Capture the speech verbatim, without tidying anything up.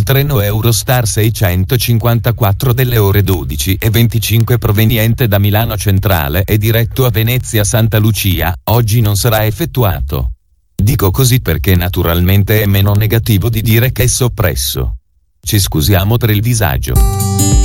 treno Eurostar seicentocinquantaquattro delle ore dodici e venticinque proveniente da Milano Centrale e diretto a Venezia Santa Lucia, oggi non sarà effettuato. Dico così perché naturalmente è meno negativo di dire che è soppresso. Ci scusiamo per il disagio.